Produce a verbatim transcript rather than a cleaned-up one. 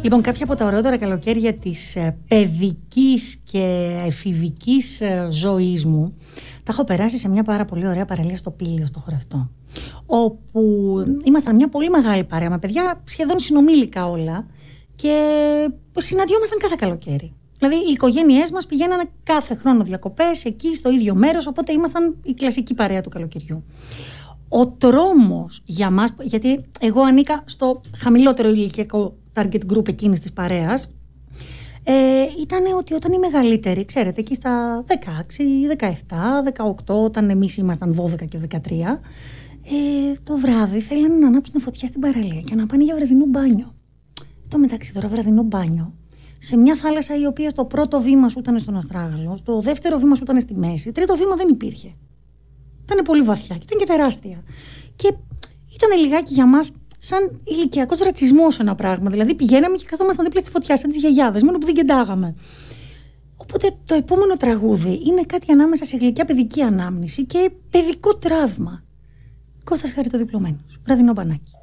Λοιπόν, κάποια από τα ωραιότερα καλοκαίρια της παιδικής και εφηβικής ζωής μου τα έχω περάσει σε μια πάρα πολύ ωραία παραλία στο Πήλιο, στο Χορευτό, όπου ήμασταν μια πολύ μεγάλη παρέα με παιδιά σχεδόν συνομήλικα όλα και συναντιόμασταν κάθε καλοκαίρι. Δηλαδή οι οικογένειές μας πηγαίνανε κάθε χρόνο διακοπές εκεί στο ίδιο μέρος, οπότε ήμασταν η κλασική παρέα του καλοκαιριού. Ο τρόμος για μας, γιατί εγώ ανήκα στο χαμηλότερο ηλικιακό target group εκείνης της παρέας, ε, ήταν ότι όταν οι μεγαλύτεροι, ξέρετε, εκεί στα δεκαέξι, δεκαεπτά, δεκαοκτώ, όταν εμείς ήμασταν δώδεκα και δεκατρία, ε, το βράδυ θέλανε να ανάψουν φωτιά στην παραλία και να πάνε για βραδινό μπάνιο. Το μεταξύ τώρα βραδινό μπάνιο, σε μια θάλασσα η οποία στο πρώτο βήμα σου ήταν στον Αστράγαλο, στο δεύτερο βήμα σου ήταν στη μέση, τρίτο βήμα δεν υπήρχε. Ήταν πολύ βαθιά και ήταν και τεράστια. Και ήταν λιγάκι για μας σαν ηλικιακός ρατσισμός ένα πράγμα. Δηλαδή πηγαίναμε και καθόμασταν δίπλα στη φωτιά, σαν τις γιαγιάδες, μόνο που δεν κεντάγαμε. Οπότε το επόμενο τραγούδι είναι κάτι ανάμεσα σε γλυκιά παιδική ανάμνηση και παιδικό τραύμα. Κώστας Χαριτοδιπλωμένος, βραδινό μπανάκι.